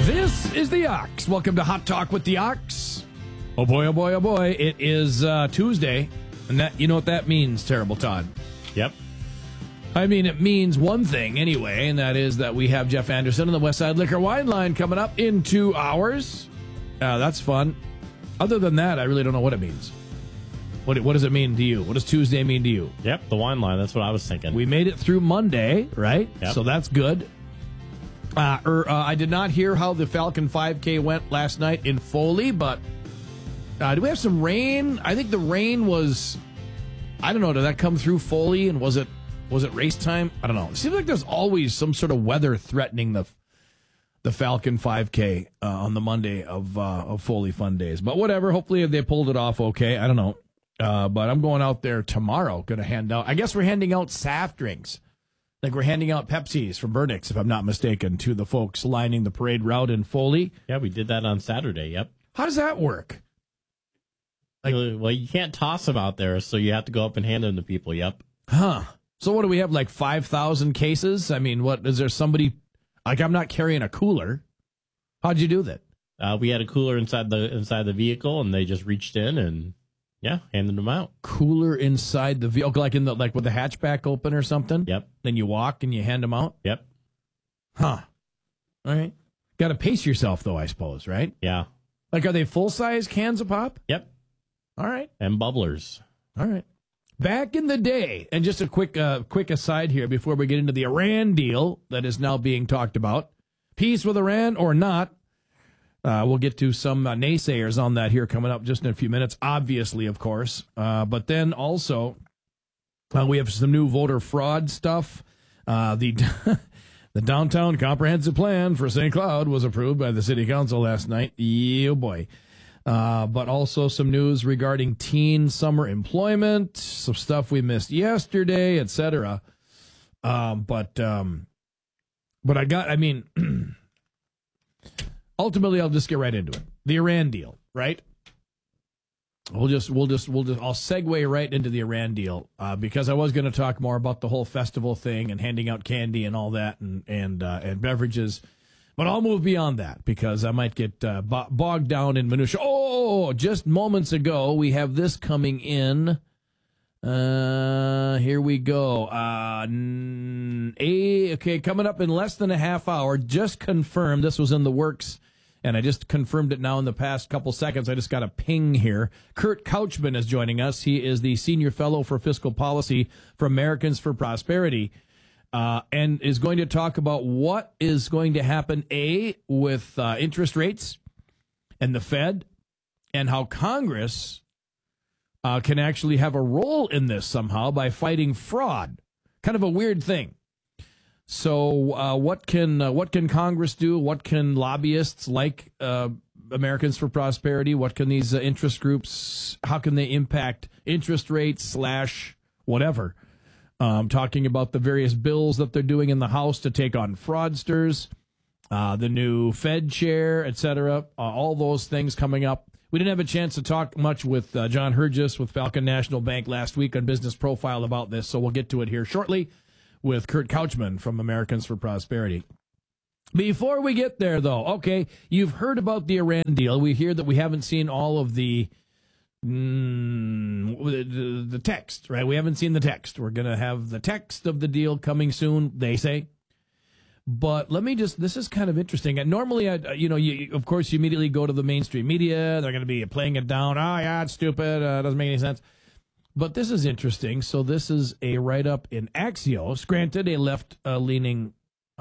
This is the Ox. Welcome to Hot Talk with the Ox. Oh boy, oh boy, oh boy. It is Tuesday, and that you know what that means, Terrible Todd. Yep. I mean, it means one thing anyway, and that is that we have Jeff Anderson on the West Side Liquor Wine Line coming up in 2 hours. That's fun. Other than that, I really don't know what it means. What does it mean to you? What does Tuesday mean to you? Yep, the wine line. That's what I was thinking. We made it through Monday, right? Yep. So that's good. I did not hear how the Falcon 5K went last night in Foley, but do we have some rain? I think the rain was, I don't know, did that come through Foley, and was it race time? I don't know. It seems like there's always some sort of weather threatening the Falcon 5K on the Monday of Foley Fun Days. But whatever, hopefully they pulled it off okay. I don't know. But I'm going out there tomorrow, going to hand out, I guess we're handing out SAF drinks. Like we're handing out Pepsis from Burnix, if I'm not mistaken, to the folks lining the parade route in Foley. Yeah, we did that on Saturday, yep. How does that work? Well, you can't toss them out there, so you have to go up and hand them to people, yep. Huh. So what do we have, like 5,000 cases? I mean, what, is there somebody, like I'm not carrying a cooler. How'd you do that? We had a cooler inside the vehicle, and they just reached in and, yeah, handed them out. Cooler inside the vehicle, like with the hatchback open or something? Yep. Then you walk and you hand them out? Yep. Huh. All right. Got to pace yourself, though, I suppose, right? Yeah. Like, are they full-size cans of pop? Yep. All right. And bubblers. All right. Back in the day, and just a quick aside here before we get into the Iran deal that is now being talked about. Peace with Iran or not, we'll get to some naysayers on that here coming up just in a few minutes, obviously, of course. But then also, we have some new voter fraud stuff. The Downtown Comprehensive Plan for St. Cloud was approved by the City Council last night. Yeah, boy. But also some news regarding teen summer employment, some stuff we missed yesterday, etc. But ultimately, I'll just get right into it. The Iran deal, right? I'll segue right into the Iran deal because I was going to talk more about the whole festival thing and handing out candy and all that and beverages. But I'll move beyond that because I might get bogged down in minutia. Oh, just moments ago, we have this coming in. Here we go. Okay, coming up in less than a half hour. Just confirmed. This was in the works, and I just confirmed it now in the past couple seconds. I just got a ping here. Kurt Couchman is joining us. He is the Senior Fellow for Fiscal Policy for Americans for Prosperity. And is going to talk about what is going to happen, with interest rates and the Fed, and how Congress can actually have a role in this somehow by fighting fraud. Kind of a weird thing. So what can Congress do? What can lobbyists like Americans for Prosperity, what can these interest groups, how can they impact interest rates / whatever? Talking about the various bills that they're doing in the House to take on fraudsters, the new Fed chair, etc. All those things coming up. We didn't have a chance to talk much with John Hergis with Falcon National Bank last week on Business Profile about this, so we'll get to it here shortly with Kurt Couchman from Americans for Prosperity. Before we get there, though, okay, you've heard about the Iran deal. We hear that we haven't seen all of the text, right? We haven't seen the text. We're going to have the text of the deal coming soon, they say. But let me this is kind of interesting. And normally, of course, you immediately go to the mainstream media. They're going to be playing it down. Oh, yeah, it's stupid. Doesn't make any sense. But this is interesting. So this is a write-up in Axios. Granted, a left-leaning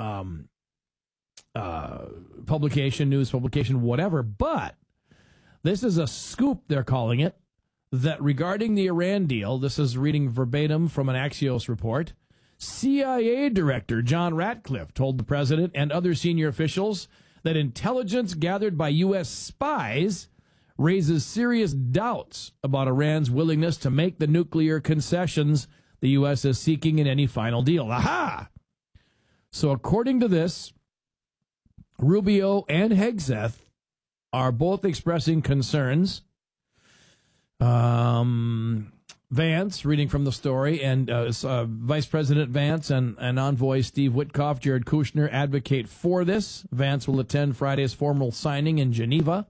publication, news publication, whatever. But this is a scoop, they're calling it, that regarding the Iran deal, this is reading verbatim from an Axios report, CIA Director John Ratcliffe told the president and other senior officials that intelligence gathered by U.S. spies raises serious doubts about Iran's willingness to make the nuclear concessions the U.S. is seeking in any final deal. Aha! So according to this, Rubio and Hegseth are both expressing concerns Vance, reading from the story, and Vice President Vance and envoy Steve Witkoff, Jared Kushner advocate for this. Vance will attend Friday's formal signing in Geneva.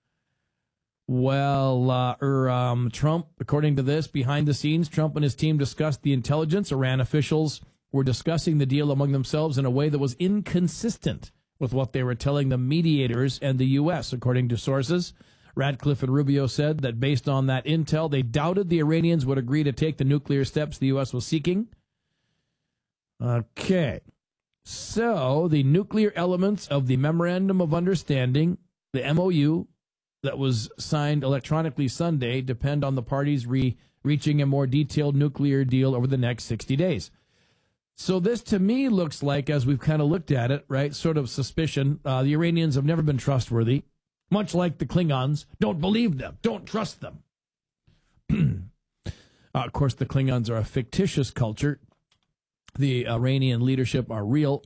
Well, Trump, according to this, behind the scenes, Trump and his team discussed the intelligence. Iran officials were discussing the deal among themselves in a way that was inconsistent with what they were telling the mediators and the U.S., according to sources. Ratcliffe and Rubio said that based on that intel, they doubted the Iranians would agree to take the nuclear steps the U.S. was seeking. Okay. So the nuclear elements of the Memorandum of Understanding, the MOU, that was signed electronically Sunday, depend on the parties reaching a more detailed nuclear deal over the next 60 days. So this, to me, looks like, as we've kind of looked at it, right, sort of suspicion. The Iranians have never been trustworthy. Much like the Klingons, don't believe them, don't trust them. Of course, the Klingons are a fictitious culture. The Iranian leadership are real.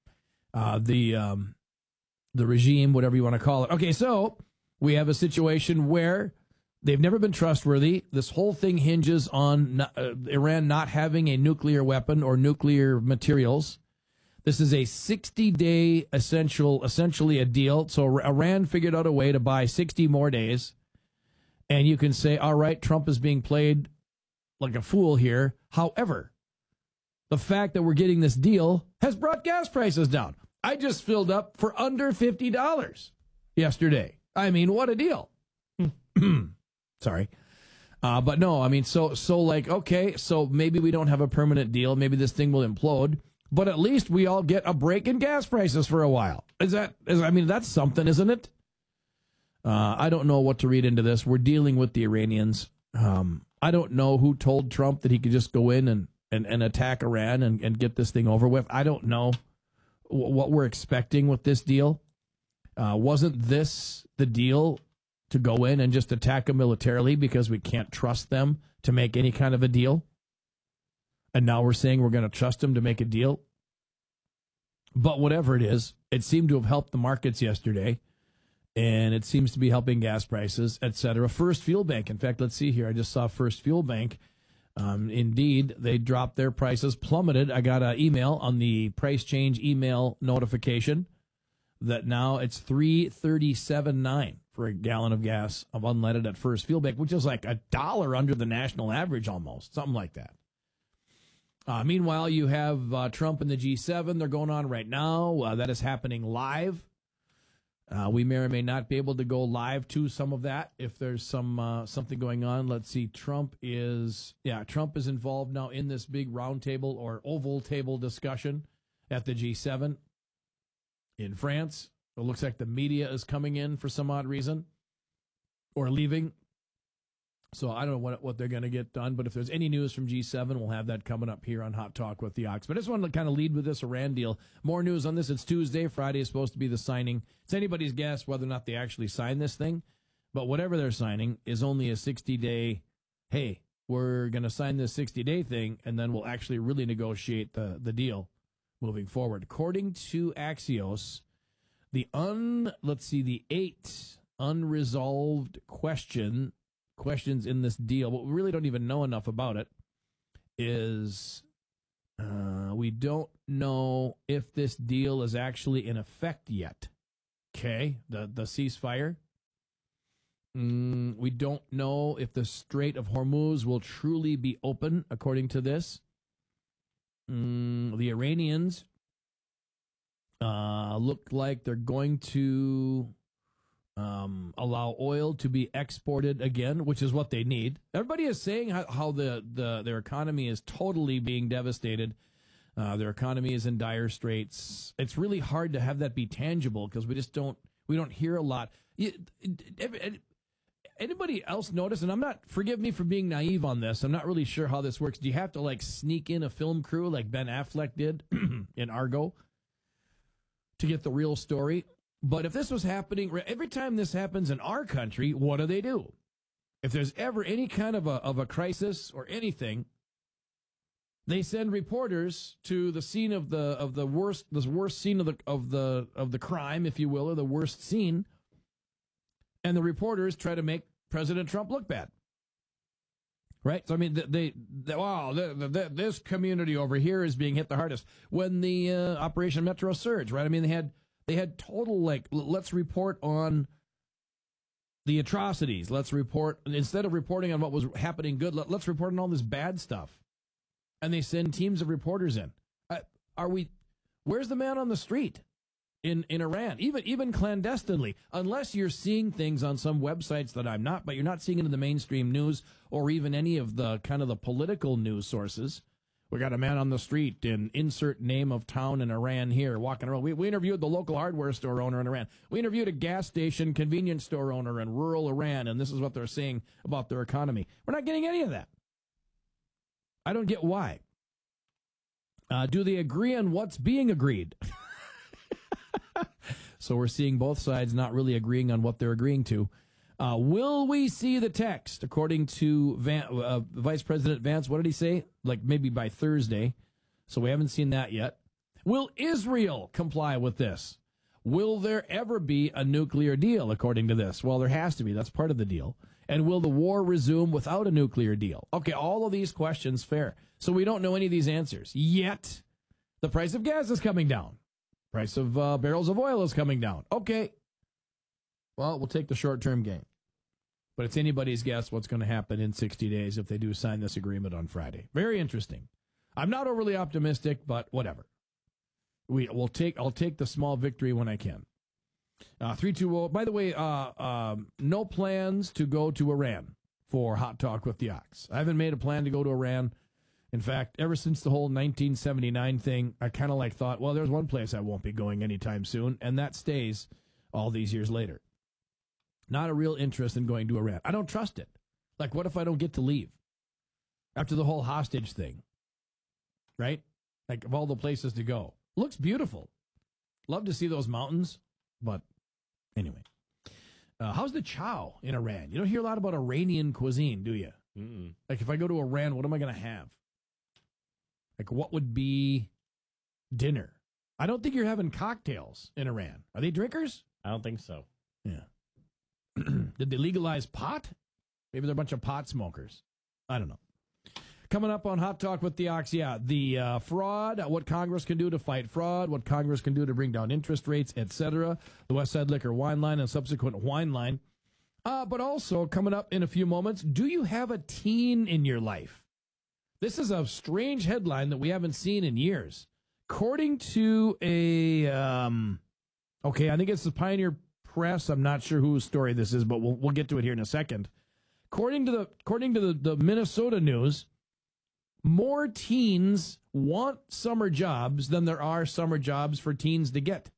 The regime, whatever you want to call it. Okay, so we have a situation where they've never been trustworthy. This whole thing hinges on Iran not having a nuclear weapon or nuclear materials. This is a 60-day essentially a deal. So Iran figured out a way to buy 60 more days. And you can say, all right, Trump is being played like a fool here. However, the fact that we're getting this deal has brought gas prices down. I just filled up for under $50 yesterday. I mean, what a deal. Sorry. But no, I mean, so like, okay, so maybe we don't have a permanent deal. Maybe this thing will implode. But at least we all get a break in gas prices for a while. I mean, that's something, isn't it? I don't know what to read into this. We're dealing with the Iranians. I don't know who told Trump that he could just go in and attack Iran and get this thing over with. I don't know what we're expecting with this deal. Wasn't this the deal to go in and just attack them militarily because we can't trust them to make any kind of a deal? And now we're saying we're going to trust them to make a deal. But whatever it is, it seemed to have helped the markets yesterday. And it seems to be helping gas prices, et cetera. First Fuel Bank. In fact, let's see here. I just saw First Fuel Bank. Indeed, they dropped their prices, plummeted. I got an email on the price change email notification that now it's $3.37.9 for a gallon of gas of unleaded at First Fuel Bank, which is like $1 under the national average almost, something like that. Meanwhile, you have Trump and the G7. They're going on right now. That is happening live. We may or may not be able to go live to some of that if there's something going on. Let's see. Trump is involved now in this big round table or oval table discussion at the G7 in France. It looks like the media is coming in for some odd reason or leaving. So I don't know what they're going to get done, but if there's any news from G7, we'll have that coming up here on Hot Talk with the Ox. But I just wanted to kind of lead with this Iran deal. More news on this. It's Tuesday. Friday is supposed to be the signing. It's anybody's guess whether or not they actually sign this thing. But whatever they're signing is only a 60-day, hey, we're going to sign this 60-day thing, and then we'll actually really negotiate the deal moving forward. According to Axios, the 8 unresolved questions in this deal, but we really don't even know enough about it, is we don't know if this deal is actually in effect yet. Okay, the ceasefire. We don't know if the Strait of Hormuz will truly be open, according to this. The Iranians look like they're going to allow oil to be exported again, which is what they need. Everybody is saying how their economy is totally being devastated. Their economy is in dire straits. It's really hard to have that be tangible because we don't hear a lot. Anybody else notice? And forgive me for being naive on this. I'm not really sure how this works. Do you have to like sneak in a film crew like Ben Affleck did in Argo to get the real story? But if this was happening, every time this happens in our country, what do? If there's ever any kind of a crisis or anything, they send reporters to the scene of the worst scene of the crime, if you will, or the worst scene, and the reporters try to make President Trump look bad. Right? So, I mean, this community over here is being hit the hardest. When the Operation Metro Surge, right? I mean, they had total, like, let's report on the atrocities. Let's report, instead of reporting on what was happening good, let's report on all this bad stuff. And they send teams of reporters in. Where's the man on the street in Iran? Even clandestinely, unless you're seeing things on some websites that I'm not, but you're not seeing it in the mainstream news or even any of the kind of the political news sources. We got a man on the street in insert name of town in Iran here walking around. We interviewed the local hardware store owner in Iran. We interviewed a gas station convenience store owner in rural Iran, and this is what they're saying about their economy. We're not getting any of that. I don't get why. Do they agree on what's being agreed? So we're seeing both sides not really agreeing on what they're agreeing to. Will we see the text? According to Vice President Vance, what did he say? Like maybe by Thursday. So we haven't seen that yet. Will Israel comply with this? Will there ever be a nuclear deal, according to this? Well, there has to be. That's part of the deal. And will the war resume without a nuclear deal? Okay, all of these questions, fair. So we don't know any of these answers. Yet, the price of gas is coming down. Price of barrels of oil is coming down. Okay. Well, we'll take the short-term gain. But it's anybody's guess what's going to happen in 60 days if they do sign this agreement on Friday. Very interesting. I'm not overly optimistic, but whatever. I'll take the small victory when I can. 320. By the way, no plans to go to Iran for Hot Talk with the Ox. I haven't made a plan to go to Iran. In fact, ever since the whole 1979 thing, I kind of thought, well, there's one place I won't be going anytime soon, and that stays all these years later. Not a real interest in going to Iran. I don't trust it. Like, what if I don't get to leave after the whole hostage thing? Right? Like, of all the places to go. Looks beautiful. Love to see those mountains, but anyway. How's the chow in Iran? You don't hear a lot about Iranian cuisine, do you? Mm-mm. Like, if I go to Iran, what am I going to have? Like, what would be dinner? I don't think you're having cocktails in Iran. Are they drinkers? I don't think so. Yeah. Did they legalize pot? Maybe they're a bunch of pot smokers. I don't know. Coming up on Hot Talk with the Ox, the fraud, what Congress can do to fight fraud, what Congress can do to bring down interest rates, etc. The West Side Liquor wine line and subsequent wine line. But also, coming up in a few moments, do you have a teen in your life? This is a strange headline that we haven't seen in years. According to I think it's the Pioneer Press. I'm not sure whose story this is, but we'll get to it here in a second. According to the Minnesota News, more teens want summer jobs than there are summer jobs for teens to get.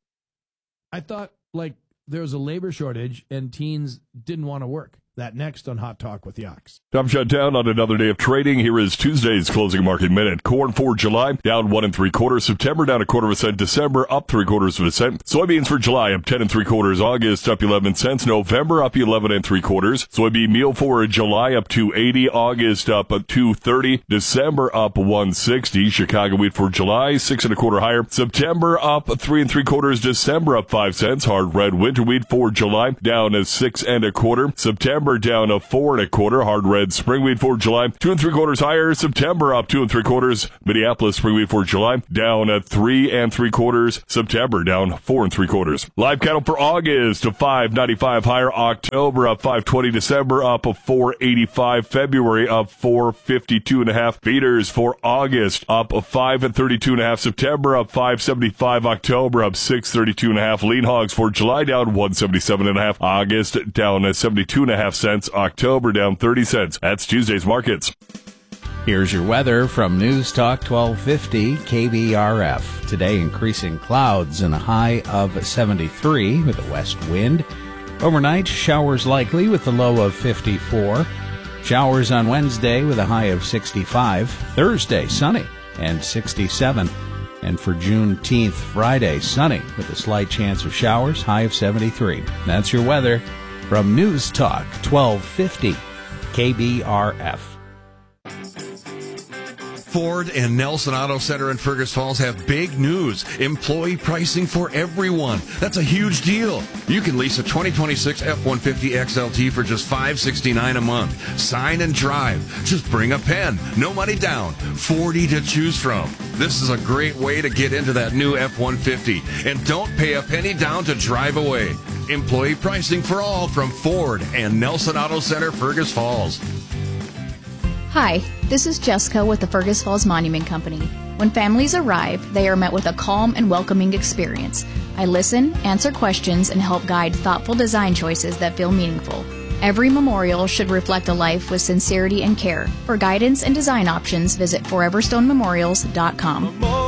I thought, there was a labor shortage and teens didn't want to work. That next on Hot Talk with the Ox. Time shut down on another day of trading. Here is Tuesday's closing market minute. Corn for July down 1 3/4. September down 1/4 cent. December up 3/4 cent. Soybeans for July up 10 3/4. August up 11 cents. November up 11 3/4. Soybean meal for July up 2.80. August up 2.30. December up 1.60. Chicago wheat for July 6 1/4 higher. September up 3 3/4. December up 5 cents. Hard red winter wheat for July down 6 1/4. September down 4 1/4. Hard red spring wheat for July 2 3/4 higher. September up 2 3/4. Minneapolis spring wheat for July down 3 3/4. September down 4 3/4. Live cattle for August 5.95 higher. October up 5.20. December up 4.85. February up 4.52.5. Feeders for August up 5.32.5. September up 5.75. October up 6.32.5. Lean hogs for July down 1.77.5. August down 72.5 cents. October down 30 cents. That's Tuesday's markets. Here's your weather from News Talk 1250 KBRF. Today, increasing clouds and a high of 73 with a west wind. Overnight, showers likely with a low of 54. Showers on Wednesday with a high of 65. Thursday, sunny and 67. And for Juneteenth, Friday, sunny with a slight chance of showers, high of 73. That's your weather from News Talk 1250 KBRF. Ford and Nelson Auto Center in Fergus Falls have big news. Employee pricing for everyone. That's a huge deal. You can lease a 2026 F-150 XLT for just $569 a month. Sign and drive. Just bring a pen. No money down. 40 to choose from. This is a great way to get into that new F-150. And don't pay a penny down to drive away. Employee pricing for all from Ford and Nelson Auto Center, Fergus Falls. Hi, this is Jessica with the Fergus Falls Monument Company. When families arrive, they are met with a calm and welcoming experience. I listen, answer questions, and help guide thoughtful design choices that feel meaningful. Every memorial should reflect a life with sincerity and care. For guidance and design options, visit foreverstonememorials.com.